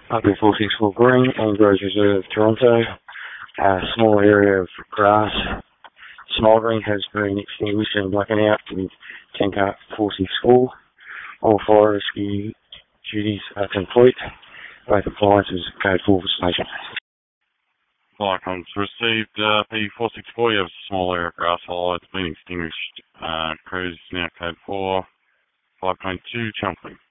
Up in 464 Green, Ambrose Reserve, Toronto. Small area of grass. Smouldering has been extinguished and blacking out with Tanker 464. All fire rescue duties are complete. Both appliances code 4 for station. Flycom's received P464. You have a small area of grass fire. It's been extinguished. Crews now code 4. Flycom 2, Chelmsford.